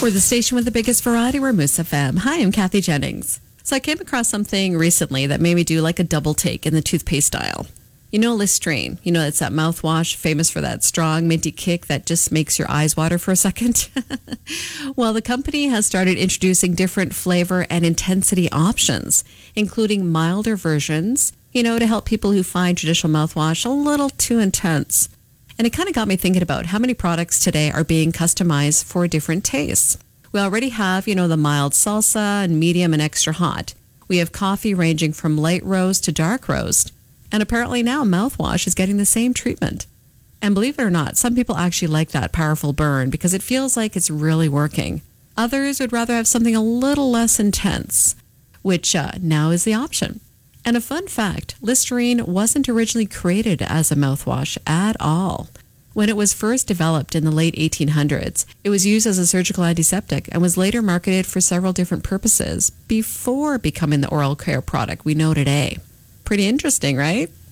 We're the station with the biggest variety. We're Moose FM. Hi, I'm Kathy Jennings. So I came across something recently that made me do like a double take in the toothpaste aisle. You know Listerine. You know, it's that mouthwash famous for that strong, minty kick that just makes your eyes water for a second. Well, the company has started introducing different flavor and intensity options, including milder versions, to help people who find traditional mouthwash a little too intense. And it kind of got me thinking about how many products today are being customized for different tastes. We already have, the mild salsa and medium and extra hot. We have coffee ranging from light roast to dark roast. And apparently now mouthwash is getting the same treatment. And believe it or not, some people actually like that powerful burn because it feels like it's really working. Others would rather have something a little less intense, which now is the option. And a fun fact, Listerine wasn't originally created as a mouthwash at all. When it was first developed in the late 1800s, it was used as a surgical antiseptic and was later marketed for several different purposes before becoming the oral care product we know today. Pretty interesting, right?